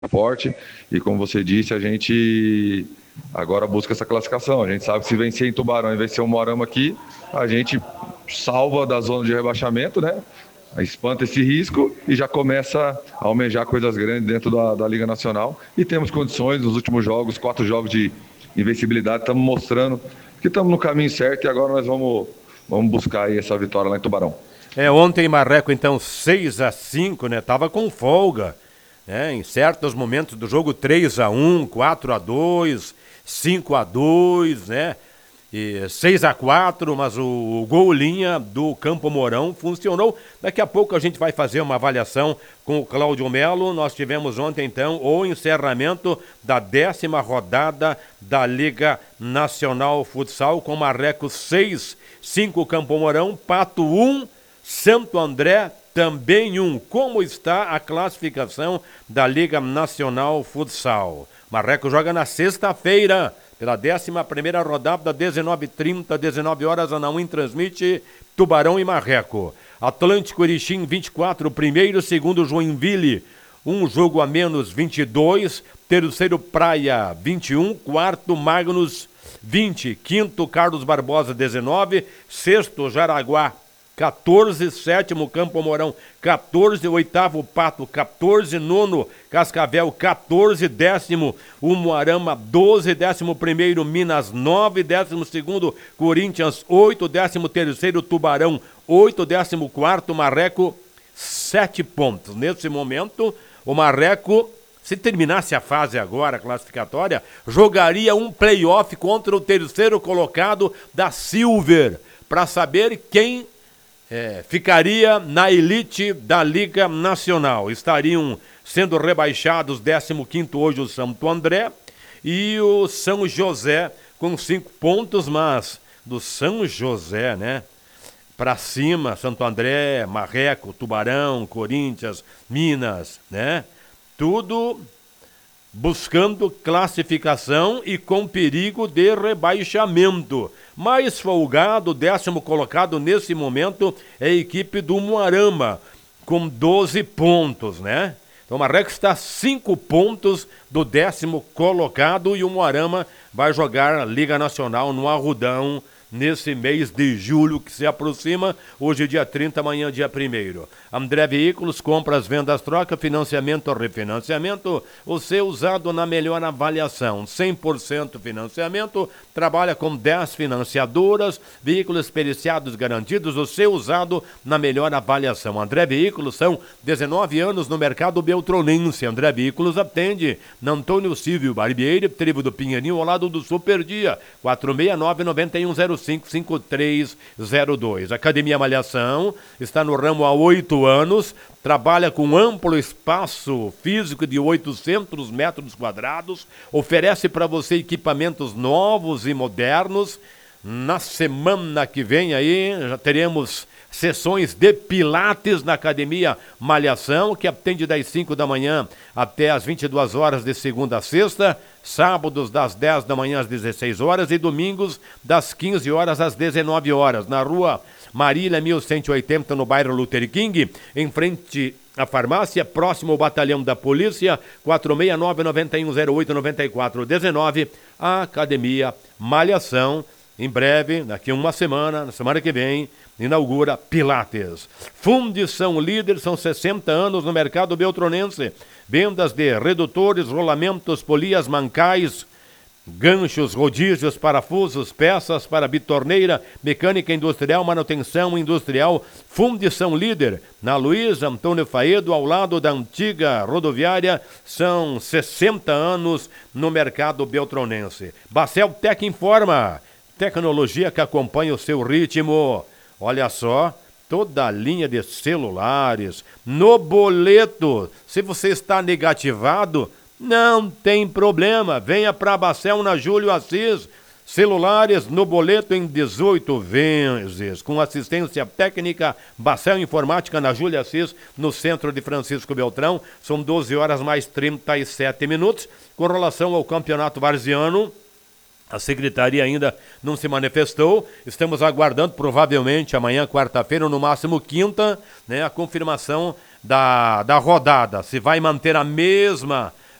forte e, como você disse, a gente agora busca essa classificação. A gente sabe que se vencer em Tubarão e vencer o Moarama aqui, a gente salva da zona de rebaixamento, né? Espanta esse risco e já começa a almejar coisas grandes dentro da Liga Nacional. E temos condições, nos últimos jogos, 4 jogos de invencibilidade, estamos mostrando que estamos no caminho certo e agora nós vamos buscar aí essa vitória lá em Tubarão. Ontem Marreco, então, 6-5, né? Tava com folga, né? Em certos momentos do jogo, 3-1, 4-2, 5-2, né? E 6-4, mas o gol linha do Campo Mourão funcionou. Daqui a pouco a gente vai fazer uma avaliação com o Cláudio Melo. Nós tivemos ontem, então, o encerramento da 10ª rodada da Liga Nacional Futsal, com Marreco 6, 5 Campo Mourão, Pato 1, Santo André também 1. Como está a classificação da Liga Nacional Futsal? Marreco joga na sexta-feira, pela 11ª rodada, 19h30, 19 horas, a Anauim transmite Tubarão e Marreco. Atlântico Erechim, 24, primeiro, segundo Joinville, um jogo a menos, 22, terceiro Praia, 21, quarto Magnus, 20, quinto Carlos Barbosa, 19, sexto Jaraguá, 14, sétimo Campo Mourão, 14, oitavo Pato, 14, nono Cascavel, 14, décimo Umuarama, 12, 11º Minas, 9, 12º Corinthians, 8, 13º Tubarão, 8, 14º Marreco, 7 pontos. Nesse momento, o Marreco, se terminasse a fase agora, classificatória, jogaria um play-off contra o terceiro colocado da Silver, para saber quem ficaria na elite da Liga Nacional. Estariam sendo rebaixados 15º hoje o Santo André e o São José com 5 pontos, mas do São José, né? Para cima, Santo André, Marreco, Tubarão, Corinthians, Minas, né? Tudo buscando classificação e com perigo de rebaixamento. Mais folgado, 10º colocado nesse momento, é a equipe do Umuarama, com 12 pontos, né? Então o Marreco está a 5 pontos do 10º colocado e o Umuarama vai jogar a Liga Nacional no Arrudão nesse mês de julho que se aproxima, hoje dia 30, amanhã dia 1º. André Veículos, compras, vendas, troca, financiamento, refinanciamento, o seu usado na melhor avaliação, 100% financiamento, trabalha com 10 financiadoras, veículos periciados garantidos, o seu usado na melhor avaliação. André Veículos, são 19 anos no mercado beltronense. André Veículos atende na Antônio Silvio Barbieri, Trevo do Pinheirinho, ao lado do Superdia, 469-9105-5302. Academia Malhação está no ramo há 8 anos, trabalha com amplo espaço físico de 800 metros quadrados, oferece para você equipamentos novos e modernos. Na semana que vem aí já teremos sessões de pilates na Academia Malhação, que atende das 5 da manhã até as 22 horas de segunda a sexta, sábados das 10 da manhã às 16 horas e domingos das 15 horas às 19 horas, na rua Marília 1180, no bairro Luther King, em frente à farmácia, próximo ao batalhão da polícia, 469-9108-9419, a Academia Malhação. Em breve, daqui a uma semana, na semana que vem, inaugura Pilates. Fundição Líder, são 60 anos no mercado beltronense. Vendas de redutores, rolamentos, polias, mancais, ganchos, rodízios, parafusos, peças para bitorneira, mecânica industrial, manutenção industrial. Fundição Líder, na Luiz Antônio Faedo, ao lado da antiga rodoviária, são 60 anos no mercado beltronense. Bacel Tec informa, tecnologia que acompanha o seu ritmo. Olha só, toda a linha de celulares, no boleto. Se você está negativado, não tem problema, venha para Bacel na Júlio Assis. Celulares no boleto em 18 vezes, com assistência técnica. Bacel Informática na Júlio Assis, no centro de Francisco Beltrão. São 12 horas mais 37 minutos. Com relação ao campeonato varziano, a secretaria ainda não se manifestou. Estamos aguardando, provavelmente amanhã, quarta-feira, ou no máximo quinta, né, a confirmação da rodada. Se vai manter a mesma